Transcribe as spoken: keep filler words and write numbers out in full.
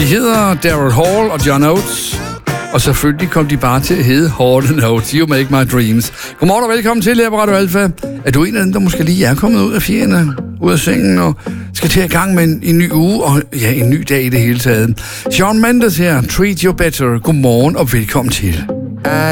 De hedder Daryl Hall og John Oates. Og selvfølgelig kom de bare til at hedde Hall and Oates. You make my dreams. Godmorgen og velkommen til her på Radio Alfa. Er du en af dem, der måske lige er kommet ud af fjerne, ud af sengen og skal til i gang med en, en ny uge og ja, en ny dag i det hele taget? Shawn Mendes her, Treat You Better. Godmorgen og velkommen til.